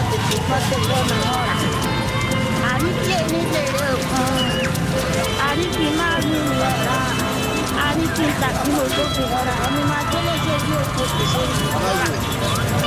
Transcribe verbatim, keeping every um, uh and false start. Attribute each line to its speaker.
Speaker 1: Mọ̀tẹ́gbọ́n náà àríkí ẹni lèrè òkun àríkí máa ní ìyára àríkí ìtàkùn òjòkè ọ̀rà ẹni máa tó lóṣèlú òkú òṣèlú ọ̀rà.